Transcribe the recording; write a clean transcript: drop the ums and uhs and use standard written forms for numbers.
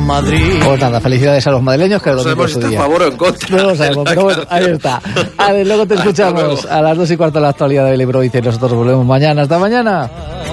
Madrid. Pues nada, felicidades a los madrileños, que No sabemos si está a favor o en contra. No lo sabemos, pero bueno, ahí está. A ver, luego te escuchamos a las 2:15 de la actualidad de Libro y nosotros volvemos mañana. ¡Hasta mañana!